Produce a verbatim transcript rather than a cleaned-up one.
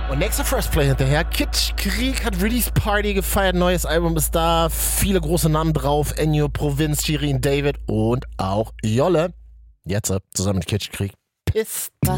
Und nächster First Play hinterher. Kitsch Krieg hat Release Party gefeiert. Neues Album ist da. Viele große Namen drauf. Ennio, Provinz, Shirin David und auch Jolle. Jetzt zusammen mit Kitsch Krieg. Pist. Was